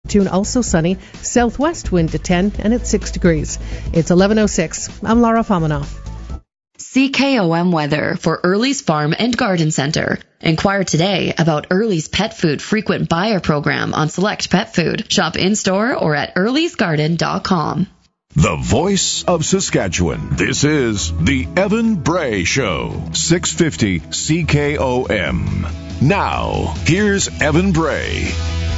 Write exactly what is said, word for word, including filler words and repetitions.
Saskatoon also sunny. Southwest wind to ten, and it's six degrees. It's eleven oh six. I'm Laura Famanoff. C K O M weather for Early's Farm and Garden Center. Inquire today about Early's Pet Food Frequent Buyer Program on select pet food. Shop in-store or at earlys garden dot com. The voice of Saskatchewan. This is the Evan Bray Show. six fifty C K O M. Now, here's Evan Bray.